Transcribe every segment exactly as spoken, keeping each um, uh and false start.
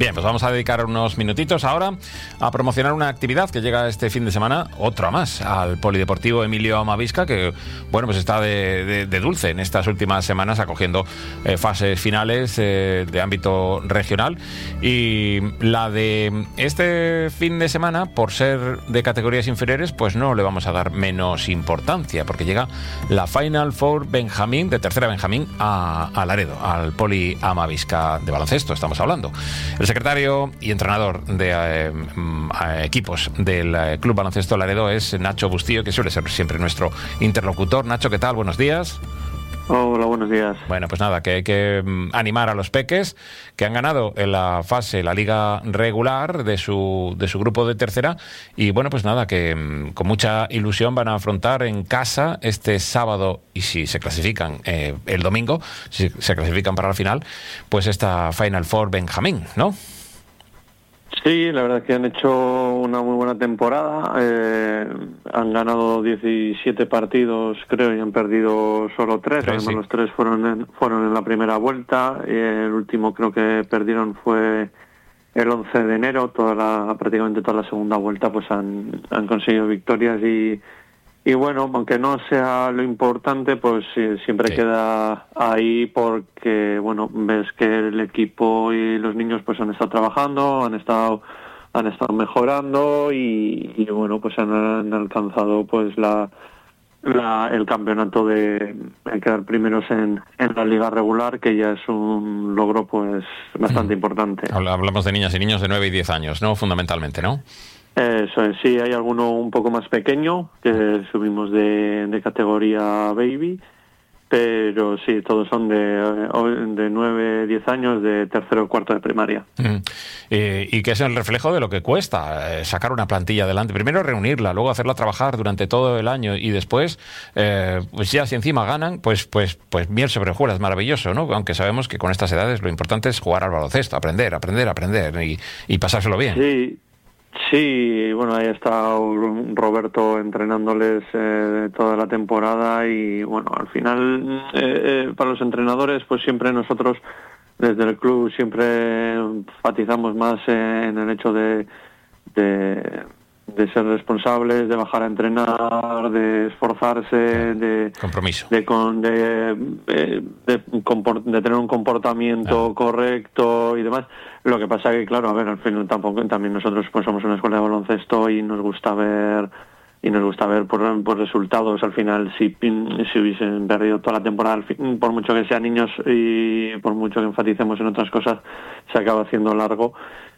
Bien, pues vamos a dedicar unos minutitos ahora a promocionar una actividad que llega este fin de semana, otra más, al Polideportivo Emilio Amavisca, que, bueno, pues está de, de, de dulce en estas últimas semanas, acogiendo eh, fases finales eh, de ámbito regional. Y la de este fin de semana, por ser de categorías inferiores, pues no le vamos a dar menos importancia, porque llega la Final Four Benjamín, de tercera Benjamín, a, a Laredo, al Poli Amavisca de baloncesto, estamos hablando. El secretario y entrenador de eh, eh, equipos del eh, Club Baloncesto Laredo es Nacho Bustillo, que suele ser siempre nuestro interlocutor. Nacho, ¿qué tal? Buenos días. Hola, buenos días. Bueno, pues nada, que hay que mm, animar a los peques que han ganado en la fase, la liga regular de su, de su grupo de tercera, y bueno, pues nada, que mm, con mucha ilusión van a afrontar en casa este sábado, y si se clasifican eh, el domingo, si se clasifican para la final, pues esta Final Four Benjamín, ¿no? Sí, la verdad es que han hecho una muy buena temporada, eh, han ganado diecisiete partidos, creo, y han perdido solo tres, además sí. Los tres fueron en, fueron en la primera vuelta, y el último creo que perdieron fue el once de enero, toda la, prácticamente toda la segunda vuelta pues han, han conseguido victorias y Y bueno, aunque no sea lo importante, pues sí, siempre sí. queda ahí porque, bueno, ves que el equipo y los niños pues han estado trabajando, han estado han estado mejorando y, y bueno, pues han, han alcanzado pues la, la el campeonato de, de quedar primeros en, en la liga regular, que ya es un logro pues bastante mm. importante. Hablamos de niñas y niños de nueve y diez años, ¿no? Fundamentalmente, ¿no? Eso es, sí, hay alguno un poco más pequeño que subimos de, de categoría baby, pero sí, todos son de, de nueve, diez años, de tercero o cuarto de primaria. Mm. Eh, y que es el reflejo de lo que cuesta eh, sacar una plantilla adelante. Primero reunirla, luego hacerla trabajar durante todo el año y después, eh, pues ya si encima ganan, pues pues pues miel sobre hojuelas, maravilloso, ¿no? Aunque sabemos que con estas edades lo importante es jugar al baloncesto, aprender, aprender, aprender y, y pasárselo bien. Sí. Sí, bueno, ahí está Roberto entrenándoles eh, toda la temporada y bueno, al final eh, eh, para los entrenadores pues siempre nosotros desde el club siempre enfatizamos más eh, en el hecho de, de de ser responsables, de bajar a entrenar, de esforzarse, de compromiso, de con, de, de, de, de tener un comportamiento ah. correcto y demás. Lo que pasa que claro, a ver, al final tampoco también nosotros pues somos una escuela de baloncesto y nos gusta ver y nos gusta ver por, por resultados. Al final, si si hubiesen perdido toda la temporada, por mucho que sean niños y por mucho que enfaticemos en otras cosas, se acaba haciendo largo.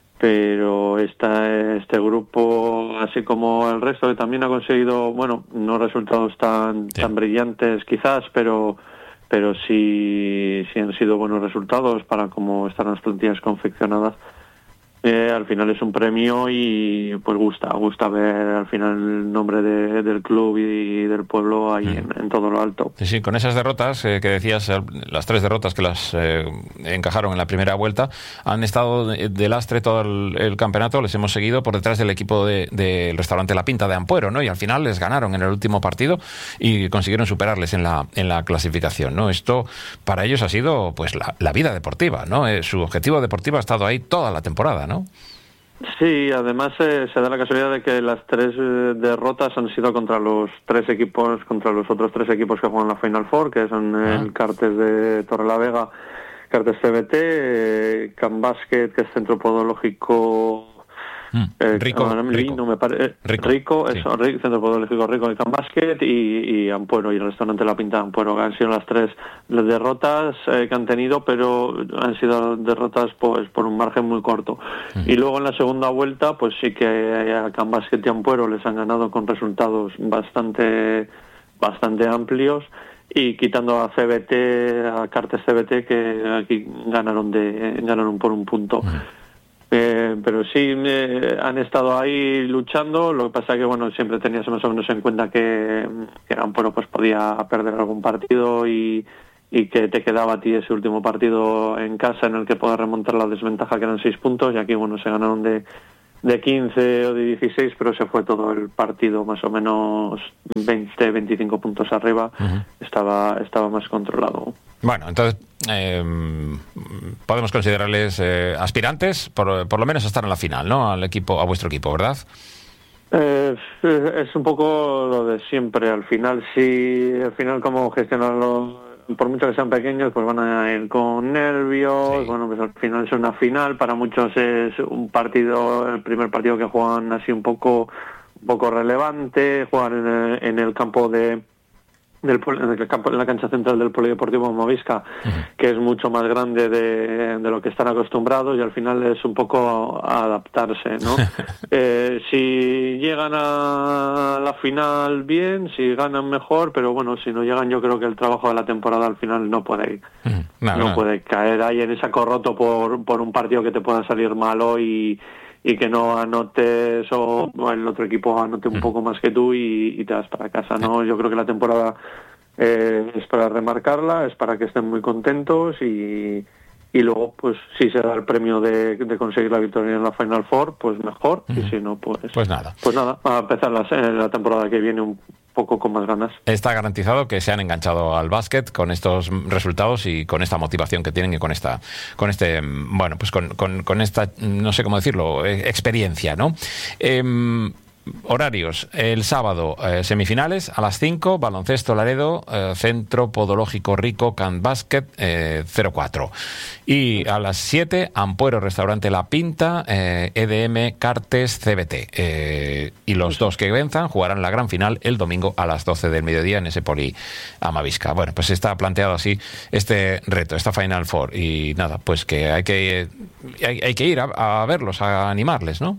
Pero esta, este grupo, así como el resto, que también ha conseguido, bueno, no resultados tan sí. tan brillantes quizás, pero pero sí, sí han sido buenos resultados para cómo están las plantillas confeccionadas. Eh, al final es un premio y pues gusta, gusta ver al final el nombre de, del club y del pueblo ahí mm. en, en todo lo alto. Sí, sí, con esas derrotas eh, que decías, las tres derrotas que las eh, encajaron en la primera vuelta, han estado de, de lastre todo el, el campeonato, les hemos seguido por detrás del equipo del de, de restaurante La Pinta de Ampuero, ¿no? Y al final les ganaron en el último partido y consiguieron superarles en la en la clasificación, ¿no? Esto para ellos ha sido pues la, la vida deportiva, ¿no? Eh, su objetivo deportivo ha estado ahí toda la temporada, ¿no? Sí, además eh, se da la casualidad de que las tres eh, derrotas han sido contra los tres equipos, contra los otros tres equipos que juegan la Final Four, que son ah. el Cartes de Torrelavega, Cartes C B T, eh, Can Basket, que es Centro Podológico Mm. Eh, rico, no, rico, no me pare, eh, rico, rico sí. eso, rico, Centro Podológico Rico de Can Basket y, y Ampuero y el restaurante La Pinta de Ampuero, que han sido las tres las derrotas eh, que han tenido, pero han sido derrotas pues por un margen muy corto. Mm. Y luego en la segunda vuelta, pues sí que a Can Basket y Ampuero les han ganado con resultados bastante bastante amplios. Y quitando a C B T, a Cartes C B T, que aquí ganaron de ganaron por un punto. Mm. Eh, pero sí eh, han estado ahí luchando. Lo que pasa que bueno, siempre tenías más o menos en cuenta que, que Ampuero pues podía perder algún partido y, y que te quedaba a ti ese último partido en casa en el que poder remontar la desventaja, que eran seis puntos, y aquí bueno se ganaron de de quince o de dieciséis, pero se fue todo el partido más o menos veinte, veinticinco puntos arriba. Uh-huh. estaba estaba más controlado. Bueno, entonces eh, podemos considerarles eh, aspirantes, por, por lo menos a estar en la final, ¿no? Al equipo, a vuestro equipo, ¿verdad? Eh, es un poco lo de siempre. Al final, sí, al final como gestionarlo, por mucho que sean pequeños, pues van a ir con nervios. Sí. Bueno, pues al final es una final. Para muchos es un partido, el primer partido que juegan así un poco, un poco relevante. Juegan en el, en el campo de del en el campo, en la cancha central del Polideportivo Amavisca, uh-huh. que es mucho más grande de, de lo que están acostumbrados, y al final es un poco adaptarse, ¿no? eh, si llegan a la final bien, si ganan mejor, pero bueno, si no llegan, yo creo que el trabajo de la temporada al final no puede, uh-huh. no, no, no puede caer ahí en saco roto por, por un partido que te pueda salir malo y y que no anotes o, o el otro equipo anote un poco más que tú y, y te vas para casa, ¿no? Yo creo que la temporada eh, es para remarcarla, es para que estén muy contentos y, y luego, pues, si se da el premio de, de conseguir la victoria en la Final Four, pues mejor, uh-huh. y si no, pues... Pues nada. Pues nada, a empezar la, la temporada que viene un poco con más ganas. Está garantizado que se han enganchado al básquet con estos resultados y con esta motivación que tienen y con esta, con este, bueno, pues con, con, con esta, no sé cómo decirlo, experiencia, ¿no? Eh, horarios, el sábado eh, semifinales a las cinco, Baloncesto Laredo, eh, Centro Podológico Rico Can Básquet eh, cero cuatro, y a las siete Ampuero Restaurante La Pinta, eh, E D M Cartes C B T, eh, y los dos que venzan jugarán la gran final el domingo a las doce del mediodía en ese Poli Amavisca. Bueno, pues está planteado así este reto, esta Final Four, y nada, pues que hay que hay, hay que ir a, a verlos, a animarles, ¿no?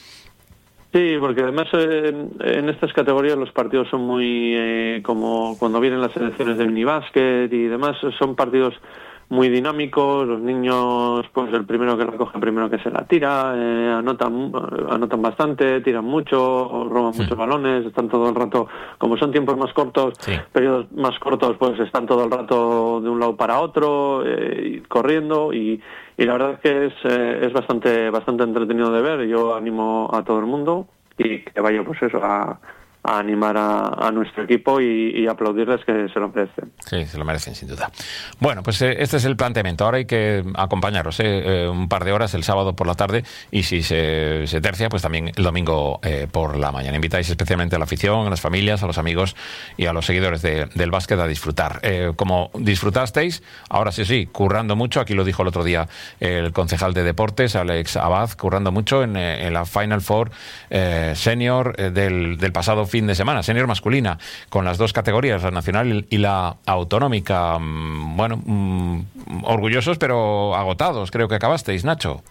Sí, porque además eh, en estas categorías los partidos son muy, eh, como cuando vienen las selecciones de minibásquet y demás, son partidos muy dinámicos. Los niños, pues el primero que la coge, el primero que se la tira, eh, anotan anotan bastante, tiran mucho, roban sí. muchos balones, están todo el rato, como son tiempos más cortos, sí. periodos más cortos, pues están todo el rato de un lado para otro, eh, corriendo, y Y la verdad es que es, eh, es bastante bastante entretenido de ver. Yo animo a todo el mundo y que vaya, pues eso, a, a animar a, a nuestro equipo y, y aplaudirles, que se lo merecen. Sí, se lo merecen, sin duda. Bueno, pues eh, este es el planteamiento. Ahora hay que acompañaros eh, eh, un par de horas el sábado por la tarde, y si se, se tercia, pues también el domingo eh, por la mañana. Invitáis especialmente a la afición, a las familias, a los amigos y a los seguidores de, del básquet a disfrutar. Eh, como disfrutasteis, ahora sí, sí, currando mucho. Aquí lo dijo el otro día el concejal de deportes, Alex Abad, currando mucho en, en la Final Four eh, senior eh, del, del pasado fin de semana, senior masculina, con las dos categorías, la nacional y la autonómica. Bueno, mmm, orgullosos pero agotados, creo que acabasteis, Nacho.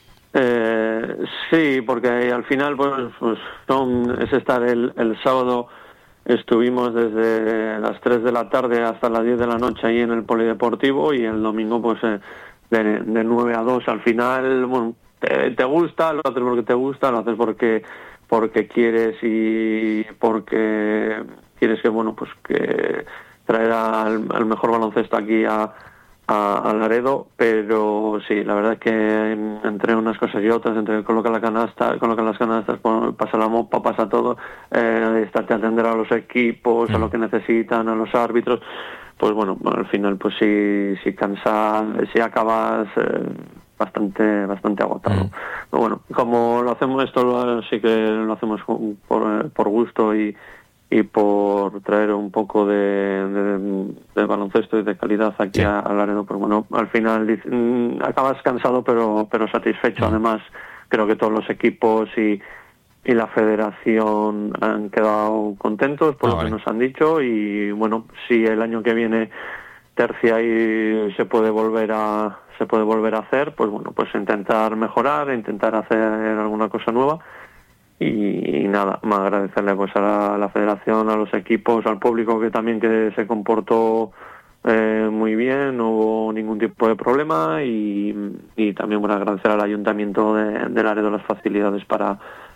Eh, sí, porque al final pues, pues son, es estar el, el sábado, estuvimos desde las tres de la tarde hasta las diez de la noche ahí en el Polideportivo, y el domingo pues eh, de, de nueve a dos. Al final, bueno, te, te gusta, lo haces porque te gusta, lo haces porque porque quieres y porque quieres que, bueno, pues que traer al, al mejor baloncesto aquí a, a, a Laredo, pero sí, la verdad es que entre unas cosas y otras, entre colocar la canasta, colocar las canastas, pasa la mopa, pasa todo, eh, estarte a atender a los equipos, a lo que necesitan, a los árbitros, pues bueno, al final pues sí, sí cansa, si acabas eh, bastante bastante agotado. Mm. Pero bueno, como lo hacemos esto, sí que lo hacemos por, por gusto y, y por traer un poco de, de, de baloncesto y de calidad aquí sí. a, a Laredo, pues bueno, al final mm, acabas cansado pero pero satisfecho. Mm. Además, creo que todos los equipos y y la federación han quedado contentos por ah, lo vale. que nos han dicho, y bueno, si el año que viene tercia y se puede volver a se puede volver a hacer, pues bueno, pues intentar mejorar, intentar hacer alguna cosa nueva, y, y nada, más agradecerle pues a la, a la federación, a los equipos, al público que también que se comportó eh, muy bien, no hubo ningún tipo de problema, y, y también bueno, agradecer al ayuntamiento de, de Laredo las facilidades para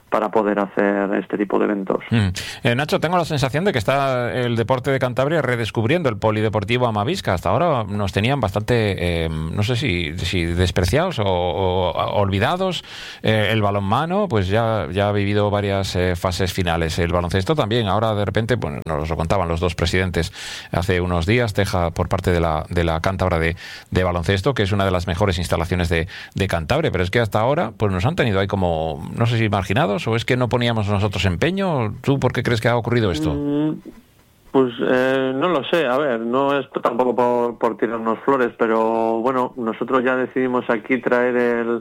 para poder hacer este tipo de eventos. Mm. Eh, Nacho, tengo la sensación de que está el deporte de Cantabria redescubriendo el polideportivo Amavisca. Hasta ahora nos tenían bastante, eh, no sé si, si despreciados o, o, o olvidados. Eh, el balonmano, pues ya, ya ha vivido varias eh, fases finales. El baloncesto también. Ahora de repente, pues nos lo contaban los dos presidentes hace unos días, Teja por parte de la, de la Cántabra de, de baloncesto, que es una de las mejores instalaciones de, de Cantabria. Pero es que hasta ahora pues nos han tenido ahí como, no sé si marginados, o es que no poníamos nosotros empeño. ¿Tú por qué crees que ha ocurrido esto? Mm, pues eh, no lo sé, a ver, no es tampoco por, por tirarnos flores, pero bueno, nosotros ya decidimos aquí traer el,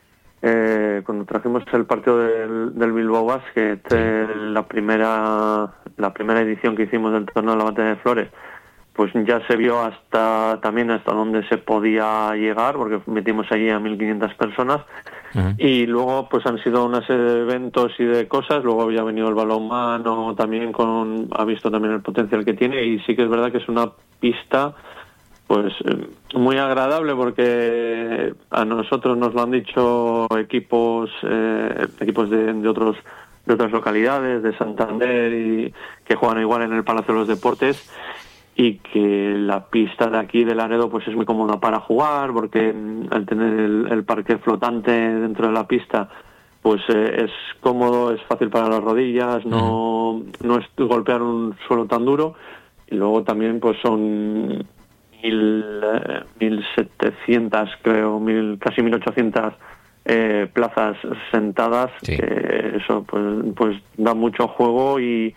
eh, cuando trajimos el partido del, del Bilbao Basket, sí. eh, la primera la primera edición que hicimos del torneo de la Batalla de Flores, pues ya se vio hasta también hasta donde se podía llegar, porque metimos allí a mil quinientas personas. Uh-huh. Y luego pues han sido unos eventos y de cosas, luego había venido el balonmano también, con ha visto también el potencial que tiene, y sí que es verdad que es una pista pues muy agradable, porque a nosotros nos lo han dicho equipos eh, equipos de, de otros de otras localidades, de Santander, y que juegan igual en el Palacio de los Deportes, y que la pista de aquí de Laredo pues es muy cómoda para jugar, porque al tener el, el parque flotante dentro de la pista pues eh, es cómodo, es fácil para las rodillas, no, no es golpear un suelo tan duro, y luego también pues son mil, eh, mil setecientas creo, mil, casi mil ochocientas eh, plazas sentadas, sí. que eso pues, pues da mucho juego, y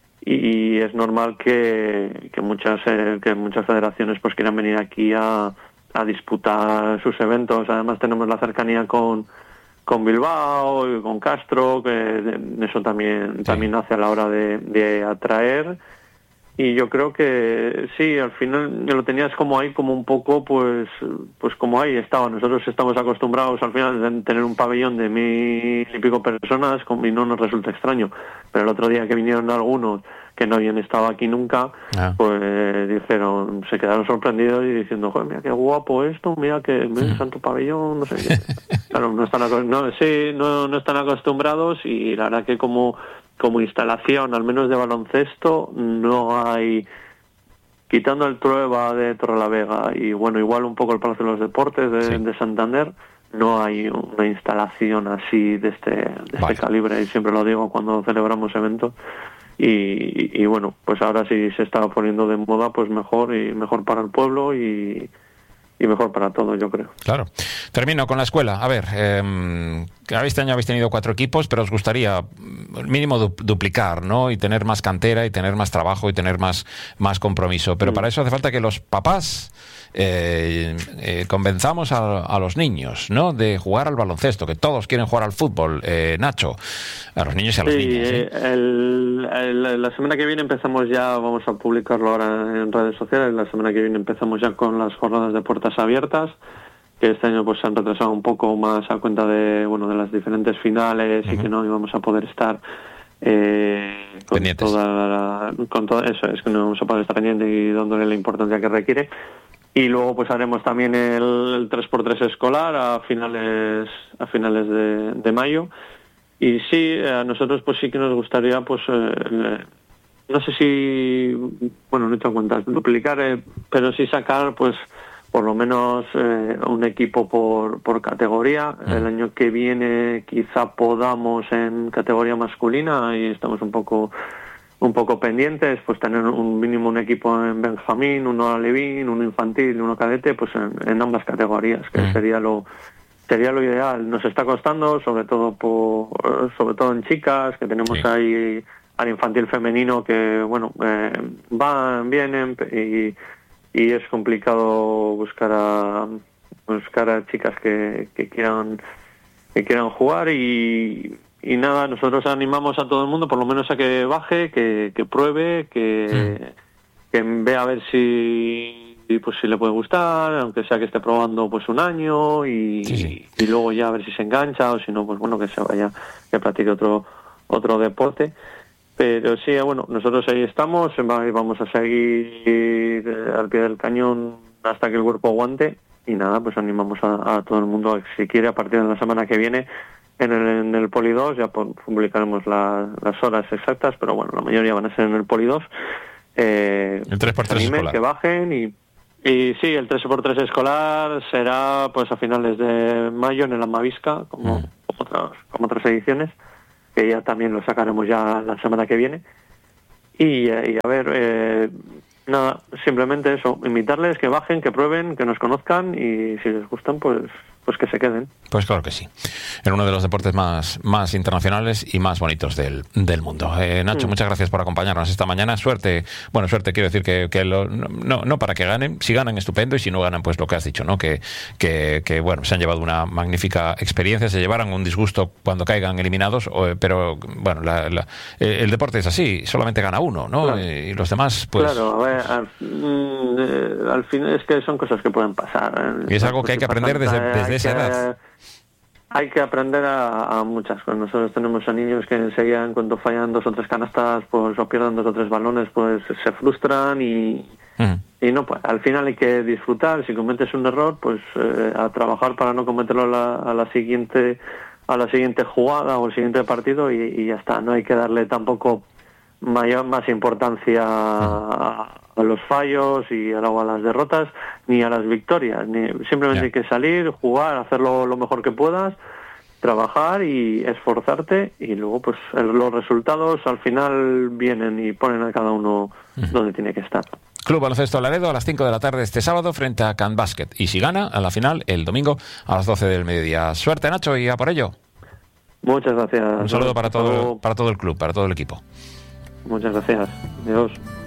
y es normal que, que muchas eh, que muchas federaciones pues quieran venir aquí a, a disputar sus eventos. Además tenemos la cercanía con con Bilbao y con Castro, que eso también sí. también hace a la hora de, de atraer. Y yo creo que sí, al final lo tenías como ahí, como un poco, pues pues como ahí estaba. Nosotros estamos acostumbrados al final a tener un pabellón de mil y pico personas, y no nos resulta extraño. Pero el otro día que vinieron algunos que no habían estado aquí nunca, ah. pues dijeron, se quedaron sorprendidos y diciendo, joder, mira qué guapo esto, mira que mira el santo pabellón, no sé qué. Claro, no están, no, sí, no, no están acostumbrados, y la verdad que como como instalación, al menos de baloncesto, no hay, quitando el Trueba de Torrelavega y bueno, igual un poco el Palacio de los Deportes de, sí. de Santander, no hay una instalación así de este, de este vale. calibre, y siempre lo digo cuando celebramos eventos. Y, y, y bueno, pues ahora sí se está poniendo de moda, pues mejor, y mejor para el pueblo y, y mejor para todo, yo creo. Claro. Termino con la escuela. A ver, eh, este año habéis tenido cuatro equipos, pero os gustaría mínimo du- duplicar, ¿no? Y tener más cantera, y tener más trabajo, y tener más, más compromiso. Pero mm. para eso hace falta que los papás eh, eh, convenzamos a, a los niños, ¿no? De jugar al baloncesto, que todos quieren jugar al fútbol. Eh, Nacho, a los niños y a los sí, niñas. ¿eh? El, el, la semana que viene empezamos ya, vamos a publicarlo ahora en redes sociales, la semana que viene empezamos ya con las jornadas de puertas abiertas, que este año pues se han retrasado un poco más a cuenta de bueno de las diferentes finales, uh-huh. y que no íbamos a poder estar eh, con pendientes. toda la, con todo eso, es que no vamos a poder estar pendientes y dándole la importancia que requiere. Y luego pues haremos también el, el tres por tres escolar a finales a finales de, de mayo. Y sí, a nosotros pues sí que nos gustaría, pues eh, no sé si, bueno, no he hecho cuentas, duplicar, eh, pero sí sacar pues por lo menos eh, un equipo por, por categoría. Mm. El año que viene quizá podamos en categoría masculina, y estamos un poco un poco pendientes, pues tener un mínimo un equipo en Benjamín, uno alevín, uno infantil y uno cadete, pues en, en ambas categorías, que mm. sería lo sería lo ideal. Nos está costando, sobre todo por, sobre todo en chicas, que tenemos sí. ahí al infantil femenino que bueno eh, van, vienen, y y es complicado buscar a buscar a chicas que, que quieran que quieran jugar, y y nada, nosotros animamos a todo el mundo por lo menos a que baje, que, que pruebe, que, sí. que vea a ver si pues si le puede gustar, aunque sea que esté probando pues un año, y, sí, sí. y luego ya a ver si se engancha, o si no pues bueno que se vaya, que practique otro otro deporte. Pero sí, bueno, nosotros ahí estamos, vamos a seguir al pie del cañón hasta que el cuerpo aguante, y nada, pues animamos a, a todo el mundo a que si quiere a partir de la semana que viene en el, en el Poli dos, ya publicaremos la, las horas exactas, pero bueno, la mayoría van a ser en el Poli dos. Eh, el tres por tres escolar. Que bajen y, y sí, el tres por tres escolar será pues a finales de mayo en el Amavisca, como, mm. como, otras, como otras ediciones, que ya también lo sacaremos ya la semana que viene. Y, y a ver, eh, nada, simplemente eso, invitarles que bajen, que prueben, que nos conozcan y si les gustan, pues pues que se queden. Pues claro que sí. En uno de los deportes más, más internacionales y más bonitos del, del mundo. Eh, Nacho, mm. muchas gracias por acompañarnos esta mañana. Suerte, bueno, suerte quiero decir que, que lo, no, no para que ganen, si ganan estupendo y si no ganan, pues lo que has dicho, ¿no? Que, que, que bueno, se han llevado una magnífica experiencia, se llevarán un disgusto cuando caigan eliminados, o, pero bueno, la, la, el deporte es así, solamente gana uno, ¿no? Claro. Eh, y los demás, pues... Claro, a ver, al, mm, al fin es que son cosas que pueden pasar. ¿eh? Y es algo pues que hay que aprender desde, desde esa edad. Hay que aprender a, a muchas cosas. Nosotros tenemos a niños que enseguida, en cuanto fallan dos o tres canastas, pues o pierden dos o tres balones, pues se frustran y, uh-huh. y no, pues al final hay que disfrutar. Si cometes un error, pues eh, a trabajar para no cometerlo a la, a la siguiente a la siguiente jugada o el siguiente partido y, y ya está. No hay que darle tampoco mayor más importancia a, a los fallos y a las derrotas ni a las victorias, ni simplemente yeah. hay que salir, jugar, hacerlo lo mejor que puedas, trabajar y esforzarte y luego pues el, los resultados al final vienen y ponen a cada uno uh-huh. donde tiene que estar. Club Baloncesto Laredo a las cinco de la tarde este sábado frente a Can Basket y si gana a la final el domingo a las doce del mediodía. Suerte, Nacho, y a por ello. Muchas gracias. Un saludo para todo, para todo el club, para todo el equipo. Muchas gracias. Adiós.